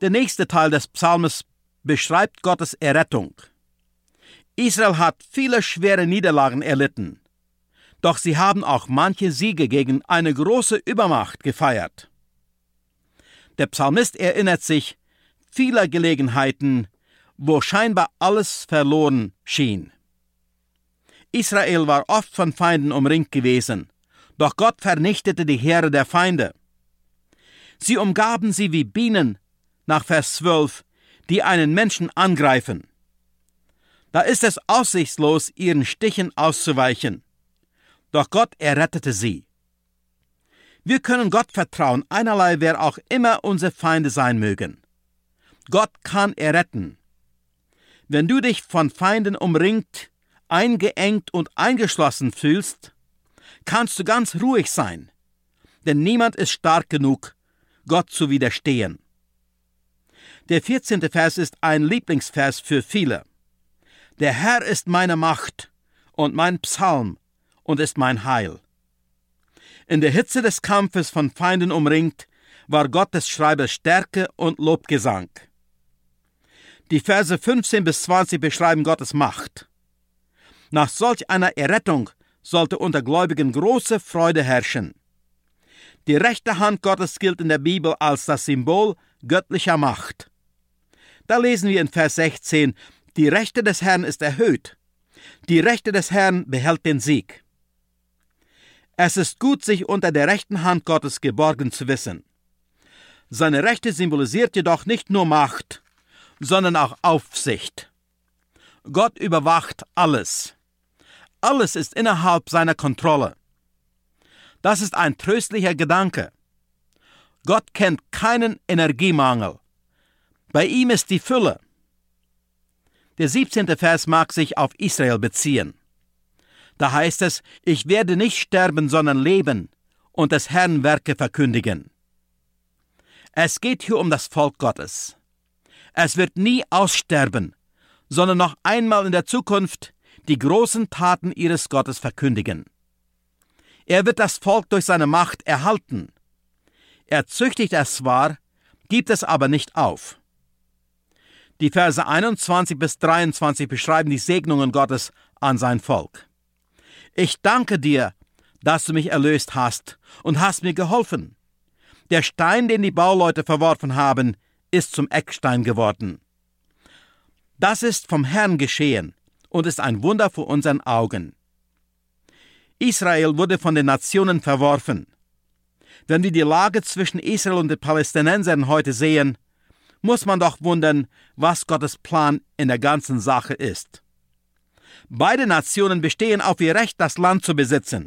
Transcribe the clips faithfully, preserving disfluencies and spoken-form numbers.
Der nächste Teil des Psalmes beschreibt Gottes Errettung. Israel hat viele schwere Niederlagen erlitten, doch sie haben auch manche Siege gegen eine große Übermacht gefeiert. Der Psalmist erinnert sich vieler Gelegenheiten, wo scheinbar alles verloren schien. Israel war oft von Feinden umringt gewesen, doch Gott vernichtete die Heere der Feinde. Sie umgaben sie wie Bienen, nach Vers zwölf, die einen Menschen angreifen. Da ist es aussichtslos, ihren Stichen auszuweichen. Doch Gott errettete sie. Wir können Gott vertrauen, einerlei wer auch immer unsere Feinde sein mögen. Gott kann erretten. Wenn du dich von Feinden umringt, eingeengt und eingeschlossen fühlst, kannst du ganz ruhig sein, denn niemand ist stark genug, Gott zu widerstehen. Der vierzehnte Vers ist ein Lieblingsvers für viele. Der Herr ist meine Macht und mein Psalm und ist mein Heil. In der Hitze des Kampfes von Feinden umringt, war Gott des Schreibers Stärke und Lobgesang. Die Verse fünfzehn bis zwanzig beschreiben Gottes Macht. Nach solch einer Errettung sollte unter Gläubigen große Freude herrschen. Die rechte Hand Gottes gilt in der Bibel als das Symbol göttlicher Macht. Da lesen wir in Vers sechzehn, die Rechte des Herrn ist erhöht. Die Rechte des Herrn behält den Sieg. Es ist gut, sich unter der rechten Hand Gottes geborgen zu wissen. Seine Rechte symbolisiert jedoch nicht nur Macht, sondern auch Aufsicht. Gott überwacht alles. Alles ist innerhalb seiner Kontrolle. Das ist ein tröstlicher Gedanke. Gott kennt keinen Energiemangel. Bei ihm ist die Fülle. Der siebzehnte Vers mag sich auf Israel beziehen. Da heißt es, ich werde nicht sterben, sondern leben und des Herrn Werke verkündigen. Es geht hier um das Volk Gottes. Es wird nie aussterben, sondern noch einmal in der Zukunft die großen Taten ihres Gottes verkündigen. Er wird das Volk durch seine Macht erhalten. Er züchtigt es zwar, gibt es aber nicht auf. Die Verse einundzwanzig bis dreiundzwanzig beschreiben die Segnungen Gottes an sein Volk. Ich danke dir, dass du mich erlöst hast und hast mir geholfen. Der Stein, den die Bauleute verworfen haben, ist zum Eckstein geworden. Das ist vom Herrn geschehen und ist ein Wunder vor unseren Augen. Israel wurde von den Nationen verworfen. Wenn wir die Lage zwischen Israel und den Palästinensern heute sehen, muss man doch wundern, was Gottes Plan in der ganzen Sache ist. Beide Nationen bestehen auf ihr Recht, das Land zu besitzen.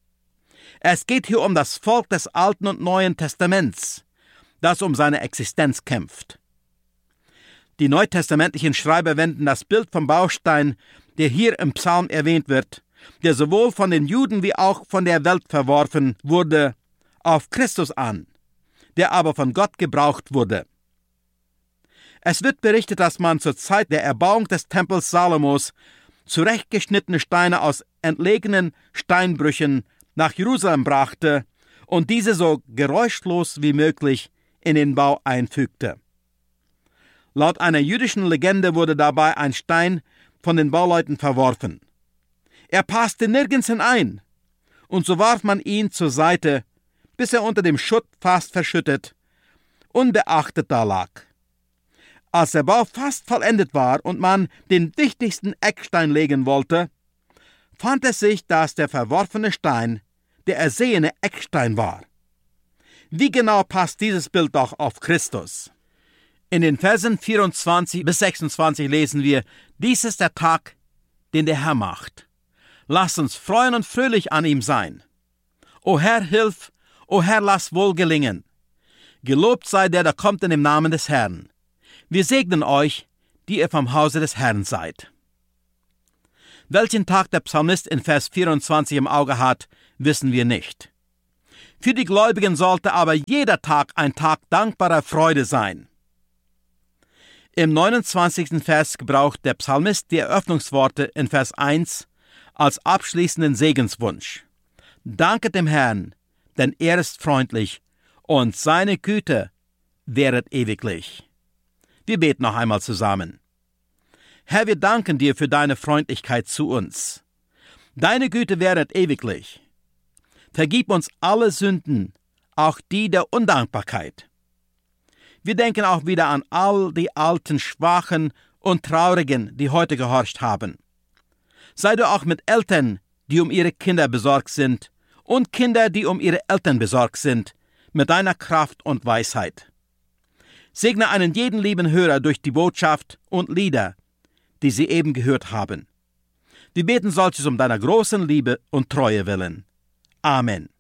Es geht hier um das Volk des Alten und Neuen Testaments, das um seine Existenz kämpft. Die neutestamentlichen Schreiber wenden das Bild vom Baustein, der hier im Psalm erwähnt wird, der sowohl von den Juden wie auch von der Welt verworfen wurde, auf Christus an, der aber von Gott gebraucht wurde. Es wird berichtet, dass man zur Zeit der Erbauung des Tempels Salomos zurechtgeschnittene Steine aus entlegenen Steinbrüchen nach Jerusalem brachte und diese so geräuschlos wie möglich in den Bau einfügte. Laut einer jüdischen Legende wurde dabei ein Stein von den Bauleuten verworfen. Er passte nirgends hinein, und so warf man ihn zur Seite, bis er unter dem Schutt fast verschüttet, unbeachtet da lag. Als der Bau fast vollendet war und man den wichtigsten Eckstein legen wollte, fand es sich, dass der verworfene Stein der ersehene Eckstein war. Wie genau passt dieses Bild doch auf Christus? In den Versen vierundzwanzig bis sechsundzwanzig lesen wir, dies ist der Tag, den der Herr macht. Lasst uns freuen und fröhlich an ihm sein. O Herr, hilf, o Herr, lass wohl gelingen. Gelobt sei der, der kommt in dem Namen des Herrn. Wir segnen euch, die ihr vom Hause des Herrn seid. Welchen Tag der Psalmist in Vers vierundzwanzig im Auge hat, wissen wir nicht. Für die Gläubigen sollte aber jeder Tag ein Tag dankbarer Freude sein. Im neunundzwanzigsten Vers gebraucht der Psalmist die Eröffnungsworte in Vers eins als abschließenden Segenswunsch. Danket dem Herrn, denn er ist freundlich und seine Güte währet ewiglich. Wir beten noch einmal zusammen. Herr, wir danken dir für deine Freundlichkeit zu uns. Deine Güte währet ewiglich. Vergib uns alle Sünden, auch die der Undankbarkeit. Wir denken auch wieder an all die alten, Schwachen und Traurigen, die heute gehorcht haben. Sei du auch mit Eltern, die um ihre Kinder besorgt sind, und Kinder, die um ihre Eltern besorgt sind, mit deiner Kraft und Weisheit. Segne einen jeden lieben Hörer durch die Botschaft und Lieder, die sie eben gehört haben. Wir beten solches um deiner großen Liebe und Treue willen. Amen.